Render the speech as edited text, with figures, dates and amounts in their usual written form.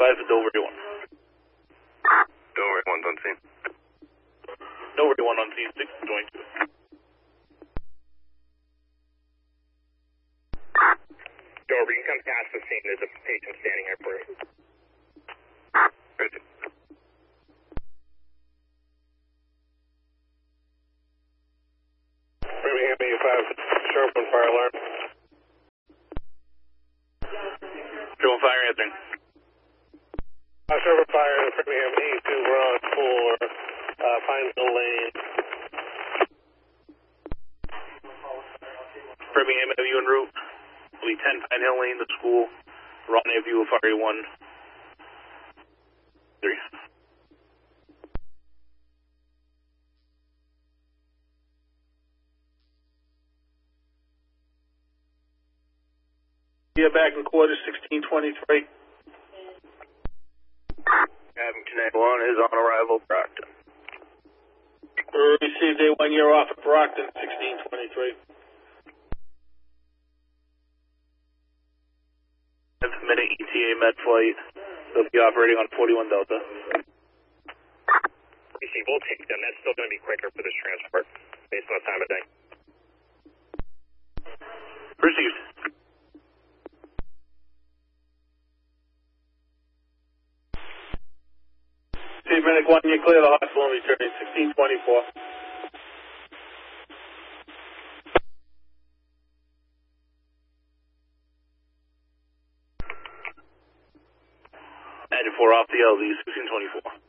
5 for Dover 1. Dover 1's on scene. Dover 1 on scene, 622. Dover, you can come past the scene. There's a patient standing here for you. Right. Framingham 85, sharp on fire alarm. Show on fire answering. Sharp on fire, Framingham 82, we're on for Pineville Lane. Framingham, have you en route? Will be 10 Pine Hill Lane, the school. Rendezvous with Fire 1. 3. Yeah, back in quarters, 1623. Abington A1 is on arrival, Brockton. Received a 1 year off at Brockton, 1623. 10th minute ETA med flight. They'll be operating on 41 Delta. PC, we'll take them. That's still going to be quicker for this transport, based on the time of day. Received. Steve Minnick 1, you clear the hospital and returning 1624. Engine 4 off the LZ, 1624.